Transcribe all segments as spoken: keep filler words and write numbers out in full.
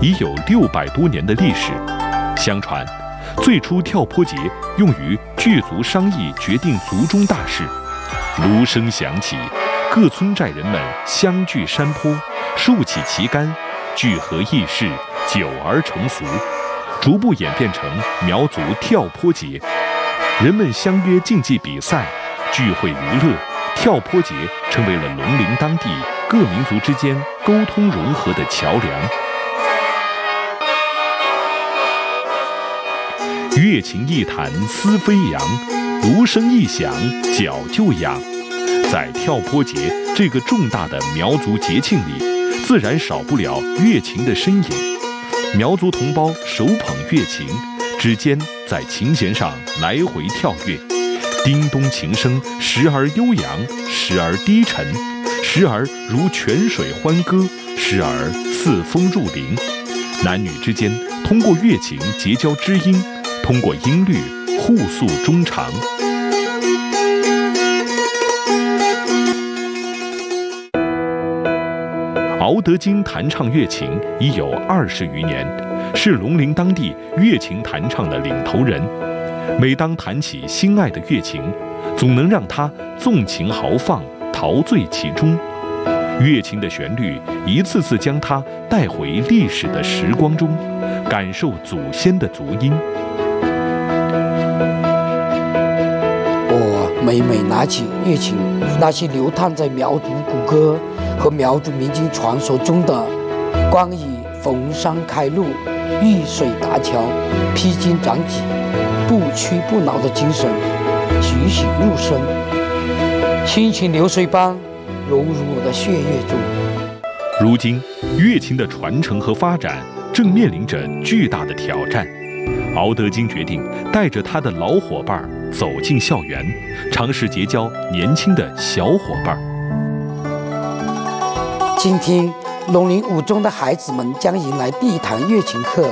已有六百多年的历史。相传，最初跳坡节用于聚族商议决定族中大事，芦声响起，各村寨人们相聚山坡，竖起旗杆，聚合议事，久而成俗，逐步演变成苗族跳坡节。人们相约竞技比赛，聚会娱乐，跳坡节成为了龙陵当地各民族之间沟通融合的桥梁。乐琴一弹丝飞扬，芦声一响脚就痒。在跳坡节这个重大的苗族节庆里，自然少不了乐琴的身影。苗族同胞手捧乐琴，指尖在琴弦上来回跳跃，叮咚琴声时而悠扬，时而低沉，时而如泉水欢歌，时而似风入林。男女之间通过乐琴结交知音，通过音律互诉衷肠。敖德金弹唱乐琴已有二十余年，是龙陵当地乐琴弹唱的领头人。每当弹起心爱的乐琴，总能让他纵情豪放，陶醉其中。乐琴的旋律一次次将他带回历史的时光中，感受祖先的足音。 我每每拿起乐琴，那些流淌在苗族古歌和苗族民间传说中的光以逢山开路、遇水搭桥、披荆斩棘、不屈不挠的精神栩栩入声，清清流水般融入我的血液中。 如今，乐琴的传承和发展正面临着巨大的挑战。敖德金决定带着他的老伙伴走进校园，尝试结交年轻的小伙伴。 今天，龙陵五中的孩子们将迎来第一堂乐琴课。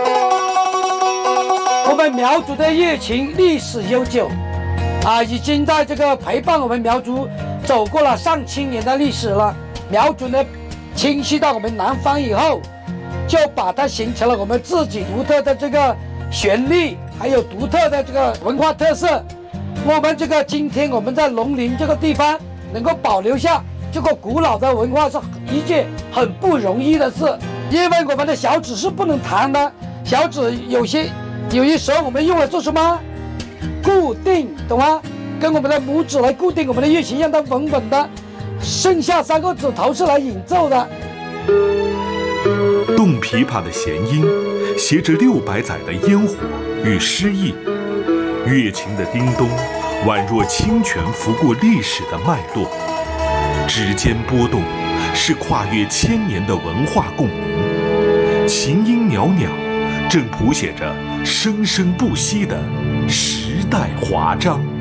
我们苗族的乐琴历史悠久，啊，已经在这个陪伴我们苗族走过了上千年的历史了。苗族呢，侵袭到我们南方以后，就把它形成了我们自己独特的这个旋律，还有独特的这个文化特色。我们这个今天我们在龙陵这个地方能够保留下这个古老的文化，是一件很不容易的事。因为我们的小指是不能弹的，小指有些有些时候我们用来做什么？固定，懂吗？跟我们的拇指来固定我们的乐琴，让它稳稳的。剩下三个指头是来演奏的。 动琵琶的弦音，携着六百载的烟火与诗意，乐琴的叮咚，宛若清泉拂过历史的脉络。指尖波动，是跨越千年的文化共鸣。琴音袅袅，正谱写着生生不息的时代华章。